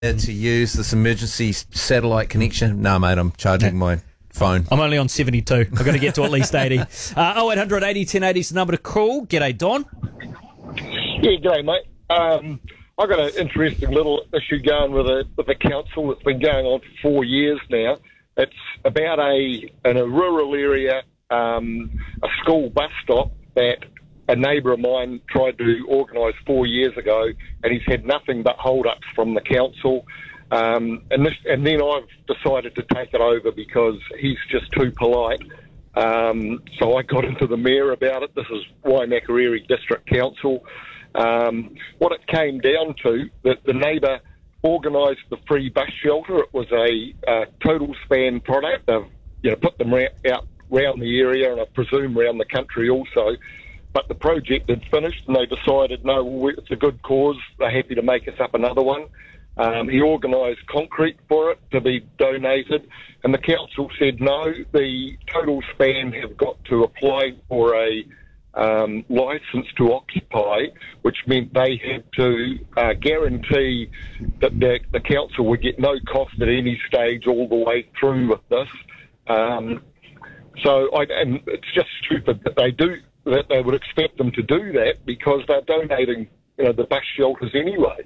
to use this emergency satellite connection. No, mate, I'm charging my phone. I'm only on 72. I've got to get to at least 80. 0800 80 1080 is the number to call. G'day, Don. Yeah, g'day, mate. I've got an interesting little issue going with the council that's been going on for 4 years now. It's about in a rural area, a school bus stop that a neighbour of mine tried to organise 4 years ago, and he's had nothing but hold-ups from the council. And then I've decided to take it over because he's just too polite. So I got into the mayor about it. This is Waimakariri District Council. What it came down to, that the neighbour organised the free bus shelter. It was a total span product. They've put them out round the area, and I presume round the country also. But the project had finished, and they decided, no, it's a good cause. They're happy to make us up another one. He organised concrete for it to be donated, and the council said no. The total span have got to apply for a licence to occupy, which meant they had to guarantee that the council would get no cost at any stage all the way through with this. And it's just stupid that they would expect them to do that, because they're donating, the bus shelters anyway.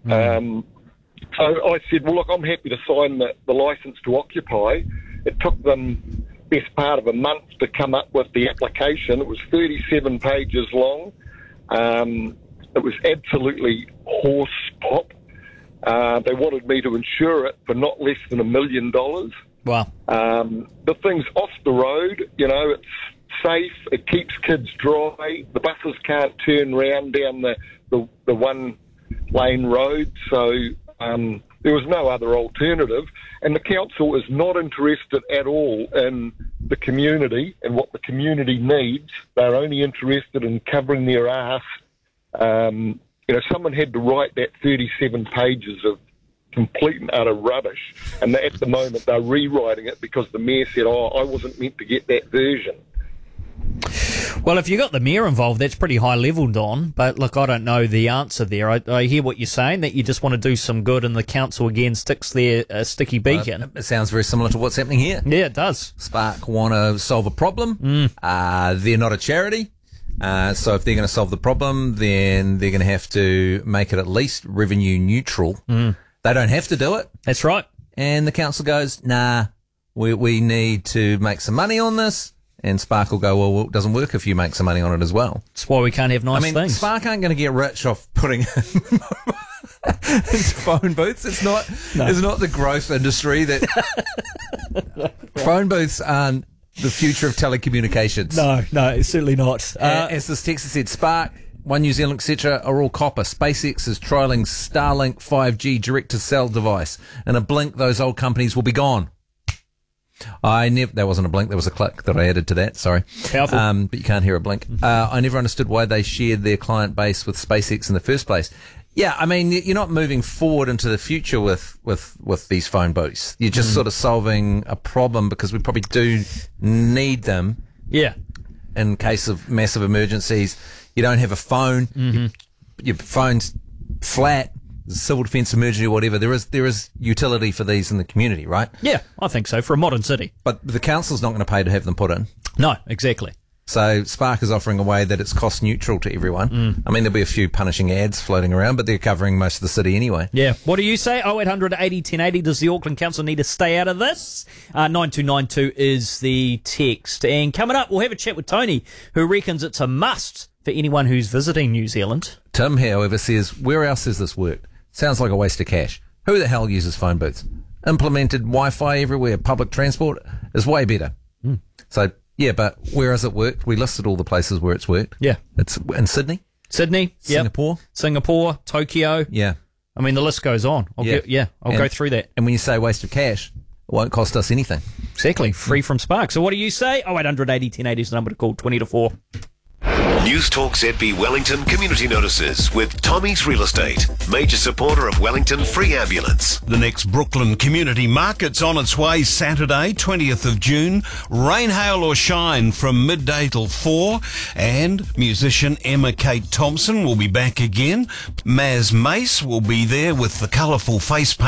So I said, well, look, I'm happy to sign the licence to occupy. It took them best part of a month to come up with the application. It was 37 pages long. It was absolutely horse pop. They wanted me to insure it for not less than $1 million. Wow. The thing's off the road, it's safe, it keeps kids dry, the buses can't turn round down the one-lane road, so there was no other alternative, and the council is not interested at all in the community and what the community needs. They're only interested in covering their ass. Someone had to write that 37 pages of complete and utter rubbish, and at the moment they're rewriting it because the mayor said, I wasn't meant to get that version. Well, if you got the mayor involved, that's pretty high level, Don. But look, I don't know the answer there. I hear what you're saying, that you just want to do some good, and the council again sticks their sticky beacon. It sounds very similar to what's happening here. Yeah, it does. Spark want to solve a problem. They're not a charity. So if they're going to solve the problem, then they're going to have to make it at least revenue neutral. They don't have to do it. That's right. And the council goes, nah, we need to make some money on this. And Spark will go, well, it doesn't work if you make some money on it as well. That's why we can't have nice things. Spark aren't going to get rich off putting into phone booths. It's not the growth industry that phone booths aren't the future of telecommunications. No, it's certainly not. As this text said, Spark, One New Zealand, etc., are all copper. SpaceX is trialling Starlink 5G direct-to-cell device. In a blink, those old companies will be gone. That wasn't a blink, there was a click that I added to that, sorry. Powerful. But you can't hear a blink. I never understood why they shared their client base with SpaceX in the first place. Yeah, I mean, you're not moving forward into the future with these phone booths. You're just sort of solving a problem, because we probably do need them. Yeah. In case of massive emergencies. You don't have a phone, your phone's flat, civil defence emergency or whatever. There is utility for these in the community, right? Yeah, I think so, for a modern city. But the council's not going to pay to have them put in. No, exactly. So Spark is offering a way that it's cost neutral to everyone. I mean, there'll be a few punishing ads floating around, but they're covering most of the city anyway. Yeah. What do you say? 0800 80 1080. Does the Auckland Council need to stay out of this? 9292 is the text. And coming up, we'll have a chat with Tony, who reckons it's a must for anyone who's visiting New Zealand. Tim, however, says, where else has this worked? Sounds like a waste of cash. Who the hell uses phone booths? Implemented Wi-Fi everywhere. Public transport is way better. So, yeah, but where has it worked? We listed all the places where it's worked. Yeah. It's in Sydney. Singapore, Tokyo. Yeah. I mean, the list goes on. I'll go through that. And when you say waste of cash, it won't cost us anything. Exactly. Free from Spark. So what do you say? 0800 80 1080 is the number to call, 20 to 4. News Talk ZB Wellington community notices with Tommy's Real Estate, major supporter of Wellington Free Ambulance. The next Brooklyn Community Market's on its way Saturday, 20th of June. Rain, hail or shine from midday till 4. And musician Emma Kate Thompson will be back again. Maz Mace will be there with the colourful face paint